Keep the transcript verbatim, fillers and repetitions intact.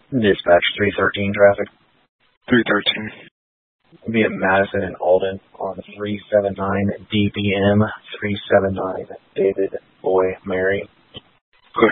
Dispatch three thirteen traffic. three thirteen. Be at Madison and Alden on three seven nine D B M, three seven nine David Boy Mary.